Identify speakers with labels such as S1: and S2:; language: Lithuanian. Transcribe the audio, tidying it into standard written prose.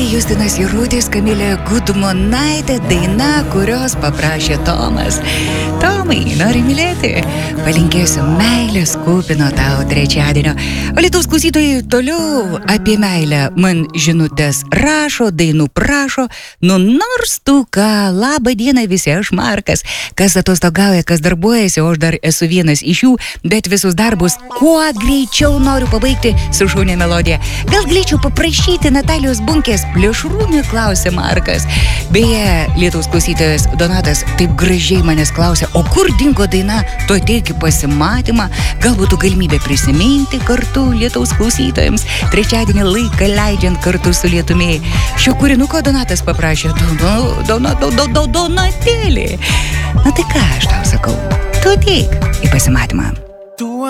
S1: Justinas Jarutis, Kamilė Gudmonaitė, daina, kurios paprašė Tomas. Tomai, nori mylėti? Palinkėsiu meilės kupino tau trečiadienio. O Lietuvos klausytojai toliau apie meilę man žinutės rašo, dainų prašo. Nu nors tu ką, labą dieną visi, aš Markas. Kas atostogauja, kas darbuojasi, o aš dar esu vienas iš jų, bet visus darbus kuo greičiau noriu pabaigti su šaunia melodija. Gal galėčiau paprašyti Natalijos Bunkės plėšrūnių, klausė Markas. Beje, Lietuvos klausytojas Donatas taip gražiai manęs klausė, o kur dingo daina, tu ateik į pasimatymą, gal būtų galimybė prisiminti kartu Lietuvos klausytojams, trečiadienį laiką leidžiant kartu su lietumi. Šio kūrinuko Donatas paprašė, Donatėlį. Na tai ką aš tau sakau, tu ateik į pasimatymą.